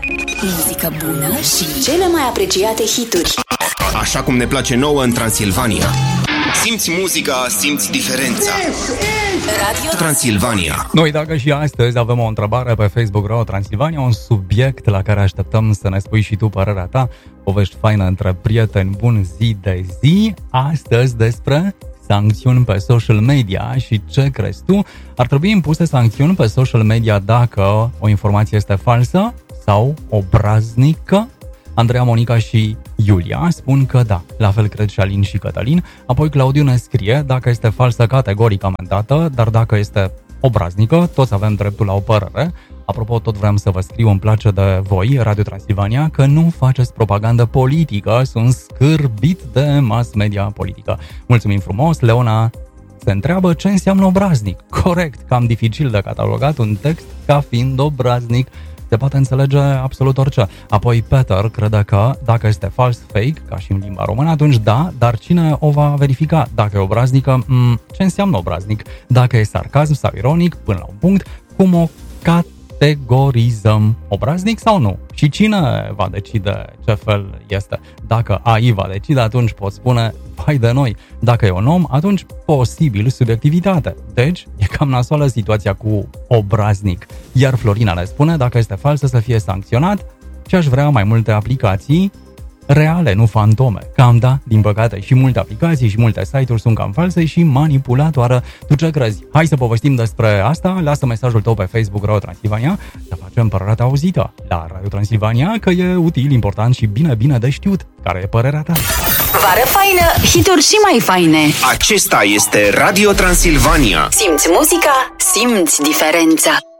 Muzică bună și cele mai apreciate hituri. Așa cum ne place nouă în Transilvania. Simți muzica, simți diferența. Radio Transilvania. Noi, dacă și astăzi avem o întrebare pe Facebook Radio Transilvania, un subiect la care așteptăm să ne spui și tu părerea ta, povești faine între prieteni buni zi de zi, astăzi despre sancțiuni pe social media și ce crezi tu? Ar trebui impuse sancțiuni pe social media dacă o informație este falsă sau obraznică? Andreea, Monica și Iulia spun că da, la fel cred și Alin și Cătălin. Apoi Claudiu ne scrie, dacă este falsă, categoric amendată, dar dacă este obraznică, toți avem dreptul la o părere. Apropo, tot vreau să vă scriu, îmi place de voi, Radio Transilvania, că nu faceți propagandă politică, sunt scârbit de mass media politică. Mulțumim frumos. Leona se întreabă ce înseamnă obraznic. Corect, cam dificil de catalogat un text ca fiind obraznic. Se poate înțelege absolut orice. Apoi Peter crede că dacă este fals, fake, ca și în limba română, atunci da, dar cine o va verifica? Dacă e obraznică, ce înseamnă obraznic? Dacă e sarcasm sau ironic, până la un punct, cum o categorizăm? Obraznic sau nu? Și cine va decide ce fel este? Dacă AI va decide, atunci pot spune vai de noi. Dacă e un om, atunci posibil subiectivitate. Deci, e cam nasoală situația cu obraznic. Iar Florina ne spune, dacă este falsă, să fie sancționat, și aș vrea mai multe aplicații reale, nu fantome. Cam da, din păcate, și multe aplicații și multe site-uri sunt cam false și manipulatoare. Tu ce crezi? Hai să povestim despre asta. Lasă mesajul tău pe Facebook Radio Transilvania să facem părerea ta auzită la Radio Transilvania, că e util, important și bine de știut care e părerea ta. Vară faină, hituri și mai faine. Acesta este Radio Transilvania. Simți muzica, simți diferența.